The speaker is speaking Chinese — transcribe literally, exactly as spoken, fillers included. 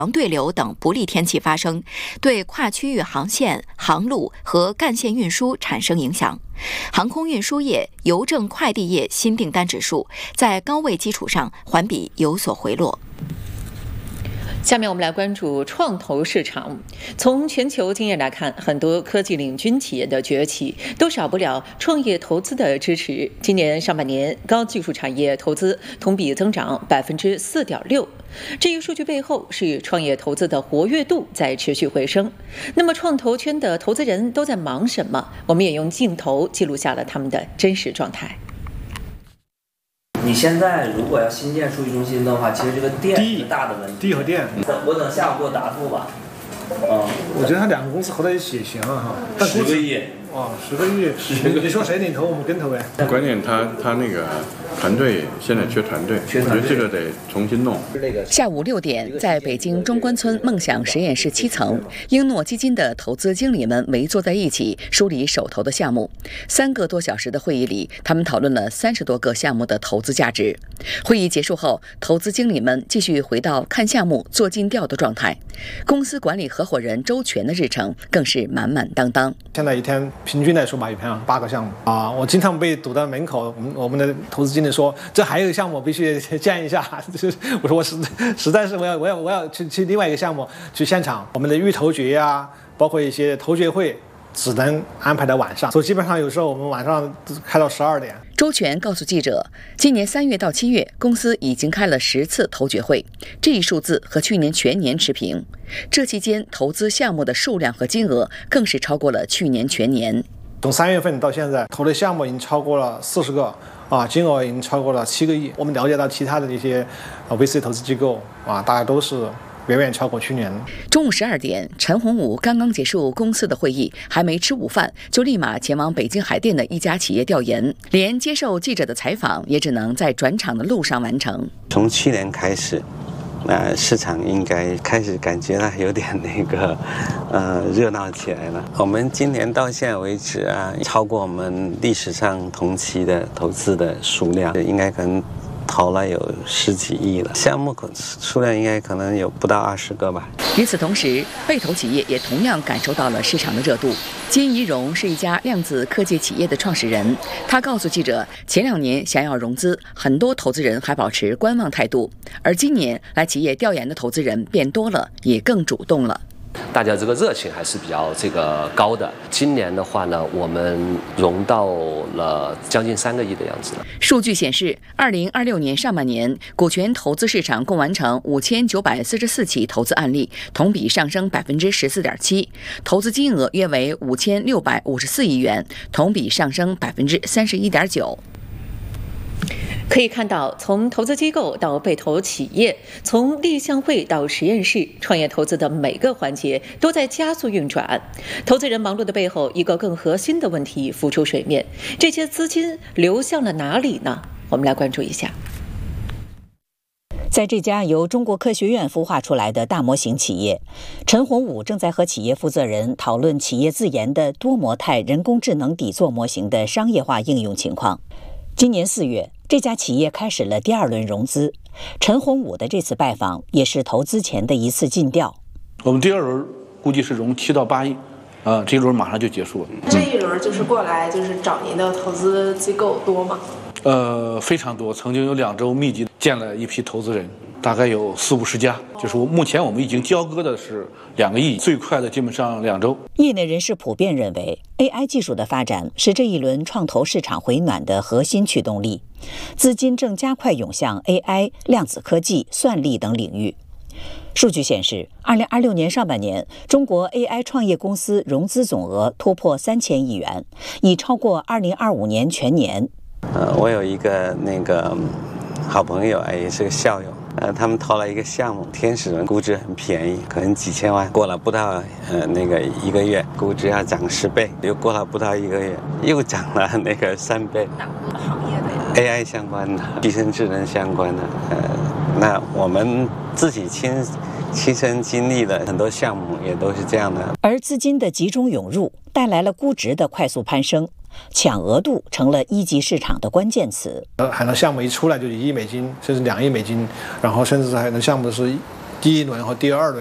强对流等不利天气发生，对跨区域航线、航路和干线运输产生影响。航空运输业、邮政快递业新订单指数在高位基础上环比有所回落。 下面我们来关注创投市场。从全球经验来看，很多科技领军企业的崛起都少不了创业投资的支持。今年上半年，高技术产业投资同比增长百分之四点六。这一数据背后是创业投资的活跃度在持续回升。那么，创投圈的投资人都在忙什么？我们也用镜头记录下了他们的真实状态。 你现在如果要新建数据中心的话，其实这个电是个大的问题。 地和电， 我等下午给我答复吧。 嗯，我觉得他两个公司合在一起也行啊哈。 十个亿。 哦，十个亿，你说谁领头，我们跟投呗。 关键他他那个团队现在缺团队，我觉得这个得重新弄。 下午六点，在北京中关村梦想实验室七层，英诺基金的投资经理们围坐在一起，梳理手头的项目。三个多小时的会议里，他们讨论了三十多个项目的投资价值。会议结束后，投资经理们继续回到看项目、做尽调的状态。公司管理合伙人周全的日程更是满满当当。 现在一天平均来说嘛，一天八个项目啊，我经常被堵到门口。我们我们的投资经理说，这还有一个项目必须见一下。我说我实实在是我要我要我要去去另外一个项目去现场。我们的预投决啊，包括一些投决会，只能安排在晚上，所以基本上有时候我们晚上开到十二点。 周全告诉记者，今年三月到七月，公司已经开了十次投决会，这一数字和去年全年持平。这期间投资项目的数量和金额更是超过了去年全年。 从三月份到现在，投的项目已经超过了四十个啊，金额已经超过了七个亿。我们了解到其他的一些啊 V C 投资机构啊，大家都是远远超过去年。 中午十二点，陈洪武刚刚结束公司的会议，还没吃午饭，就立马前往北京海淀的一家企业调研，连接受记者的采访也只能在转场的路上完成。 从去年开始，呃，市场应该开始感觉到有点那个，呃，热闹起来了。我们今年到现在为止啊，超过我们历史上同期的投资的数量，应该可能投了有十几亿了，项目数量应该可能有不到二十个吧。 与此同时，被投企业也同样感受到了市场的热度。金怡荣是一家量子科技企业的创始人，他告诉记者，前两年想要融资，很多投资人还保持观望态度，而今年来企业调研的投资人变多了，也更主动了。 大家这个热情还是比较这个高的。今年的话呢，我们融到了将近三个亿的样子了。 数据显示，二零二六年上半年，股权投资市场共完成五千九百四十四起投资案例，同比上升百分之十四点七，投资金额约为五千六百五十四亿元，同比上升百分之三十一点九。可以看到，从投资机构到被投企业，从立项会到实验室，创业投资的每个环节都在加速运转。投资人忙碌的背后，一个更核心的问题浮出水面：这些资金流向了哪里呢？我们来关注一下。 在这家由中国科学院孵化出来的大模型企业，陈洪武正在和企业负责人讨论企业自研的多模态人工智能底座模型的商业化应用情况。今年四月，这家企业开始了第二轮融资。陈洪武的这次拜访也是投资前的一次尽调。 我们第二轮估计是融七到八亿，呃，这一轮马上就结束了。 这一轮就是过来就是找您的投资机构多吗？ 呃，非常多，曾经有两周密集见了一批投资人，大概有四五十家。就是目前我们已经交割的是两个亿，最快的基本上两周。 业内人士普遍认为 ，A I 技术的发展是这一轮创投市场回暖的核心驱动力，资金正加快涌向 A I、量子科技、算力等领域。数据显示，二零二六年上半年，中国 A I 创业公司融资总额突破三千亿元，已超过二零二五年全年。 呃，我有一个那个好朋友，哎，也是个校友。呃，他们投了一个项目，天使轮，估值很便宜，可能几千万，过了不到呃那个一个月，估值要涨十倍，又过了不到一个月，又涨了那个三倍。 哪个行业的呀 ？A I 相关的，集成智能相关的。呃，那我们自己亲亲身经历的很多项目也都是这样的。 而资金的集中涌入，带来了估值的快速攀升。抢额度成了一级市场的关键词。 呃，很多项目一出来就一亿美金，甚至两亿美金，然后甚至还有的项目是第一轮和第二轮。